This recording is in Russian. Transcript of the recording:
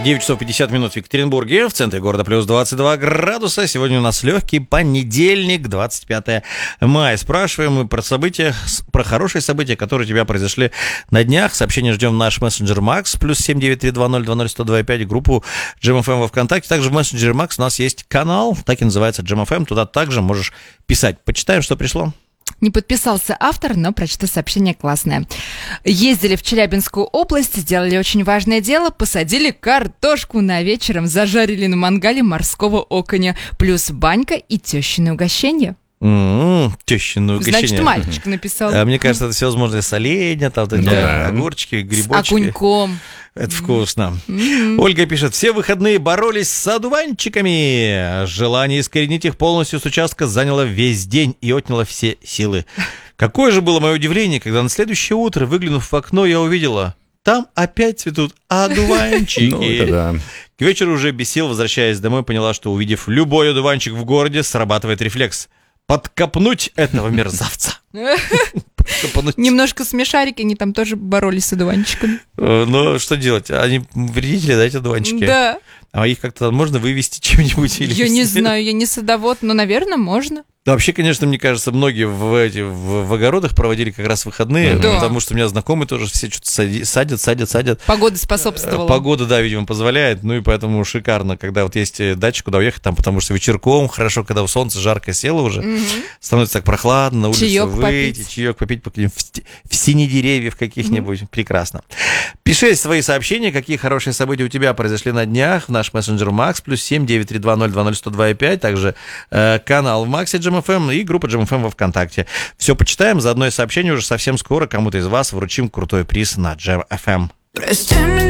9 часов 50 минут в Екатеринбурге, в центре города плюс 22 градуса. Сегодня у нас легкий понедельник, 25 мая. Спрашиваем мы про события, про хорошие события, которые у тебя произошли на днях. Сообщение ждем в наш мессенджер Макс, плюс 7932020125, группу Jam FM во ВКонтакте. Также в мессенджере Макс у нас есть канал, так и называется Jam FM. Туда также можешь писать. Почитаем, что пришло. Не подписался автор, но прочту сообщение классное. Ездили в Челябинскую область, сделали очень важное дело, посадили картошку, на вечером зажарили на мангале морского окуня, плюс банька и тещиное угощение. Тещиное угощение. Значит, мальчик написал. Мне кажется, это всевозможные соленья, там огурчики, грибочки. С окуньком. Это вкусно. Ольга пишет: все выходные боролись с одуванчиками. Желание искоренить их полностью с участка заняло весь день и отняло все силы. Какое же было мое удивление, когда на следующее утро, выглянув в окно, я увидела: там опять цветут одуванчики. Ну, это да. К вечеру уже без сил, возвращаясь домой, поняла, что, увидев любой одуванчик в городе, срабатывает рефлекс: подкопнуть этого мерзавца. Немножко смешарики, они там тоже боролись с одуванчиками. Ну, что делать? Они вредители, да, эти одуванчики? Да. А их как-то можно вывести чем-нибудь? Я не знаю, я не садовод, но, наверное, можно. Да, вообще, конечно, мне кажется, многие в огородах проводили как раз выходные, Да. потому что у меня знакомые тоже все что-то садят. Погода способствовала. Погода, да, видимо, позволяет, ну и поэтому шикарно, когда вот есть дача, куда уехать, там, потому что вечерком хорошо, когда солнце жарко село уже, становится так прохладно, на улицу Чаёк выйти, попить. чаек попить в сине деревьев каких-нибудь, прекрасно. Пиши свои сообщения, какие хорошие события у тебя произошли на днях, в наш мессенджер Макс, плюс 7932020125, также канал в Максе Jam FM и группа Jam FM во ВКонтакте. Все почитаем, заодно и сообщение уже совсем скоро кому-то из вас вручим крутой приз на Jam FM.